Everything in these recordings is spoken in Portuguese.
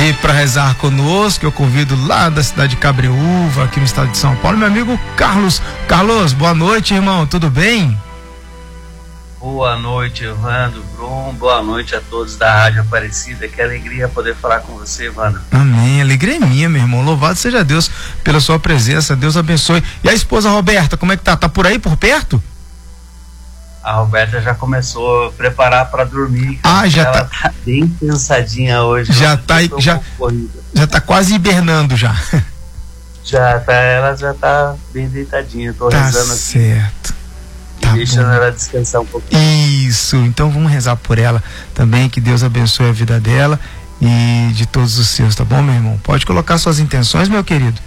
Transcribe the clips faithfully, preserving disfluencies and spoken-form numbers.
E para rezar conosco, eu convido lá da cidade de Cabreúva, aqui no estado de São Paulo, meu amigo Carlos. Carlos, boa noite, irmão, tudo bem? Boa noite, Evandro, Bruno, boa noite a todos da Rádio Aparecida, que alegria poder falar com você, Evandro. Amém, alegria é minha, meu irmão, louvado seja Deus pela sua presença, Deus abençoe. E a esposa Roberta, como é que tá? Tá por aí, por perto? A Roberta já começou a preparar para dormir. Ah, já ela tá. tá bem cansadinha hoje. Já tá, já, já tá quase hibernando já. Já tá, ela já tá bem deitadinha, tô tá rezando aqui. Certo. Tá deixando bom. Ela descansar um pouquinho. Isso, então vamos rezar por ela também, que Deus abençoe a vida dela e de todos os seus, tá bom, meu irmão? Pode colocar suas intenções, meu querido.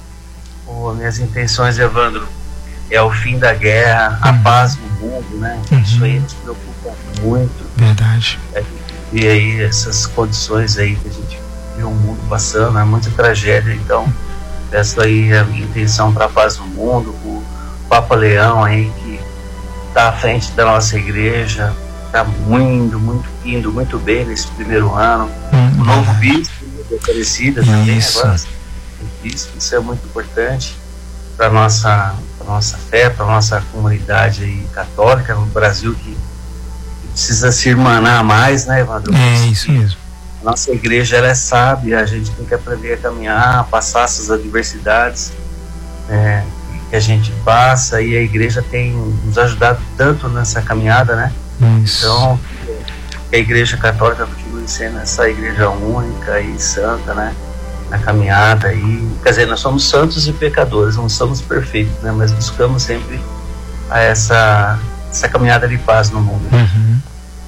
Oh, minhas intenções, Evandro, é o fim da guerra, uhum. a paz no mundo, né? Uhum. Isso aí nos preocupa muito. Verdade. A gente vê aí essas condições aí que a gente vê o mundo passando, é muita tragédia, então peço aí a minha intenção para a paz no mundo, o Papa Leão aí que está à frente da nossa igreja, está muito, muito indo muito bem nesse primeiro ano. Uhum. O novo bispo de Aparecida também isso. agora, o bispo, isso é muito importante para nossa pra nossa fé, para nossa comunidade aí católica no Brasil, que, que precisa se irmanar mais, né, Evandro? É isso mesmo. A nossa igreja, ela é sábia, a gente tem que aprender a caminhar, a passar essas adversidades é, que a gente passa, e a igreja tem nos ajudado tanto nessa caminhada, né? Isso. Então, a igreja católica continua sendo essa igreja única e santa, né? Na caminhada, e quer dizer, nós somos santos e pecadores, não somos perfeitos, né? Mas buscamos sempre a essa, essa caminhada de paz no mundo. Uhum.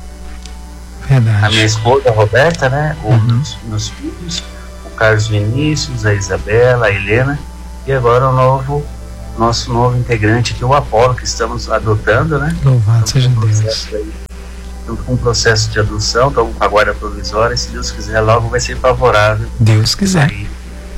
Verdade. A minha esposa, a Roberta, né? Uhum. Os meus filhos, o Carlos Vinícius, a Isabela, a Helena, e agora o novo, nosso novo integrante aqui, o Apolo, que estamos adotando, né? Louvado seja Deus. Estamos com um processo de adoção, estamos com a guarda provisória, e se Deus quiser, logo vai ser favorável. Deus quiser. Aí,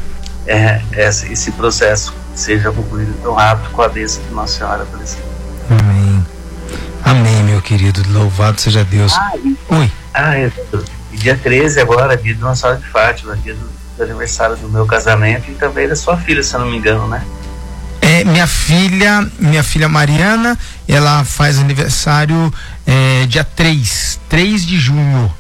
é, esse, esse processo seja concluído tão rápido com a bênção de Nossa Senhora Aparecida. Amém. Amém, meu querido. Louvado seja Deus. Ah, e, Oi. Ah, eu, e dia treze agora, dia de Nossa Senhora de Fátima, dia do, do aniversário do meu casamento e também da sua filha, se eu não me engano, né? É, minha filha, minha filha Mariana, ela faz aniversário é, dia três de junho.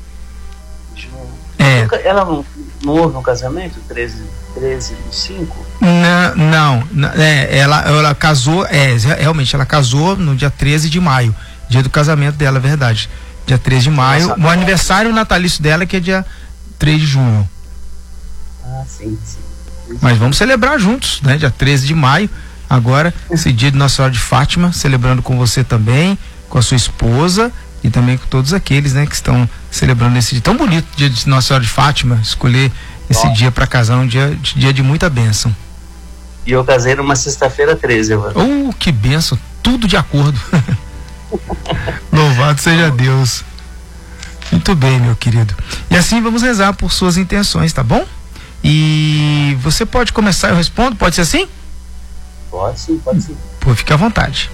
É. Ela não, não houve um casamento, treze do cinco? Não, não, não é, ela, ela casou, é, realmente, ela casou no dia treze de maio, dia do casamento dela, verdade. Dia treze de maio, Nossa, o aniversário natalício dela que é dia três de junho. Ah, sim, sim. Mas vamos celebrar juntos, né? Dia treze de maio, agora, esse dia de Nossa Senhora de Fátima, celebrando com você também, com a sua esposa e também com todos aqueles, né, que estão celebrando esse dia tão bonito, dia de Nossa Senhora de Fátima, escolher esse Nossa. dia para casar, um dia, dia de muita bênção. E eu casei numa sexta-feira treze, mano. Oh, que bênção, tudo de acordo. Louvado seja Deus. Muito bem, meu querido. E assim vamos rezar por suas intenções, tá bom? E você pode começar, eu respondo, pode ser assim? Pode sim, pode sim. Pô, fique à vontade.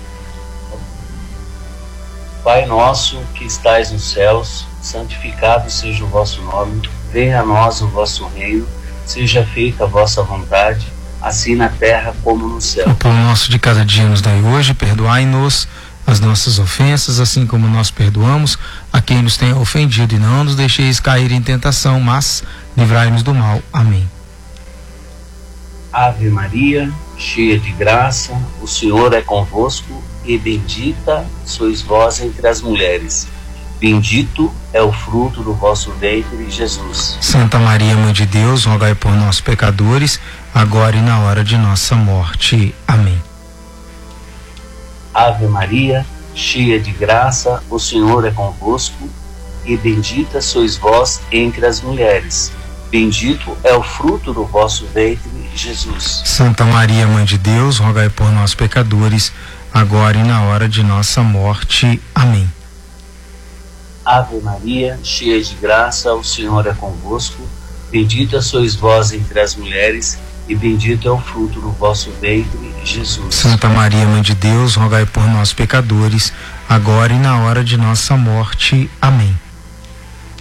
Pai nosso que estais nos céus, santificado seja o vosso nome, venha a nós o vosso reino, seja feita a vossa vontade, assim na terra como no céu. O pão nosso de cada dia nos dai hoje, perdoai-nos as nossas ofensas, assim como nós perdoamos a quem nos tem ofendido, e não nos deixeis cair em tentação, mas livrai-nos do mal. Amém. Ave Maria, cheia de graça, o Senhor é convosco, e bendita sois vós entre as mulheres. Bendito é o fruto do vosso ventre, Jesus. Santa Maria, Mãe de Deus, rogai por nós pecadores, agora e na hora de nossa morte. Amém. Ave Maria, cheia de graça, o Senhor é convosco, e bendita sois vós entre as mulheres. Bendito é o fruto do vosso ventre, Jesus. Santa Maria, Mãe de Deus, rogai por nós pecadores, agora e na hora de nossa morte. Amém. Ave Maria, cheia de graça, o Senhor é convosco, bendita sois vós entre as mulheres, e bendito é o fruto do vosso ventre, Jesus. Santa Maria, Mãe de Deus, rogai por nós pecadores, agora e na hora de nossa morte. Amém.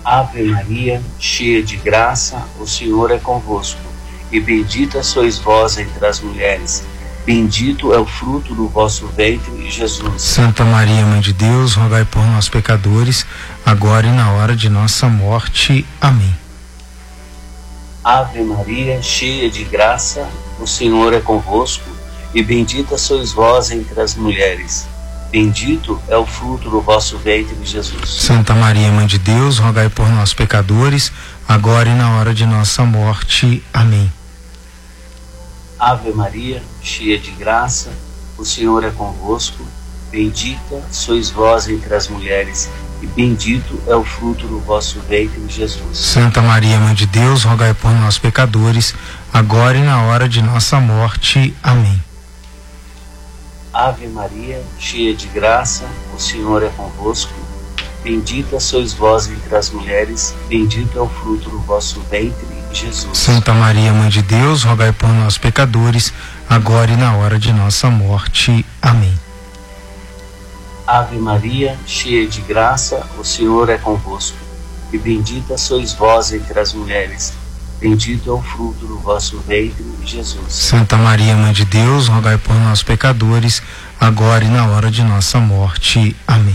Ave Maria, cheia de graça, o Senhor é convosco, e bendita sois vós entre as mulheres. Bendito é o fruto do vosso ventre, Jesus. Santa Maria, Mãe de Deus, rogai por nós, pecadores, agora e na hora de nossa morte. Amém. Ave Maria, cheia de graça, o Senhor é convosco, e bendita sois vós entre as mulheres. Bendito é o fruto do vosso ventre, Jesus. Santa Maria, Mãe de Deus, rogai por nós, pecadores, agora e na hora de nossa morte. Amém. Ave Maria, cheia de graça, o Senhor é convosco, bendita sois vós entre as mulheres, e bendito é o fruto do vosso ventre, Jesus. Santa Maria, Mãe de Deus, rogai por nós, pecadores, agora e na hora de nossa morte. Amém. Ave Maria, cheia de graça, o Senhor é convosco, bendita sois vós entre as mulheres, bendito é o fruto do vosso ventre, Jesus. Santa Maria, Mãe de Deus, rogai por nós, pecadores, agora e na hora de nossa morte. Amém. Ave Maria, cheia de graça, o Senhor é convosco, e bendita sois vós entre as mulheres, bendito é o fruto do vosso ventre, Jesus. Santa Maria, Mãe de Deus, rogai por nós, pecadores, agora e na hora de nossa morte. Amém.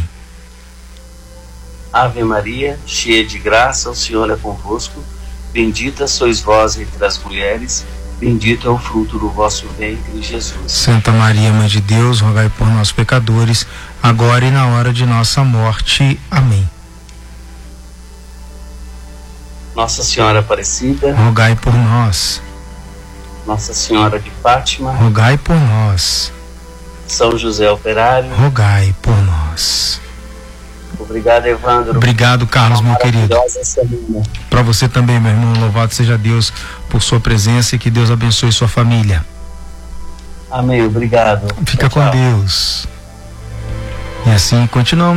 Ave Maria, cheia de graça, o Senhor é convosco, bendita sois vós entre as mulheres, bendito é o fruto do vosso ventre, Jesus. Santa Maria, Mãe de Deus, rogai por nós, pecadores, agora e na hora de nossa morte. Amém. Nossa Senhora Aparecida, rogai por nós. Nossa Senhora de Fátima, rogai por nós. São José Operário, rogai por nós. Obrigado, Evandro. Obrigado, Carlos, meu querido. Semana. Para você também, meu irmão, louvado seja Deus por sua presença e que Deus abençoe sua família. Amém, obrigado. Fica tchau, com tchau. Deus. E assim continuamos.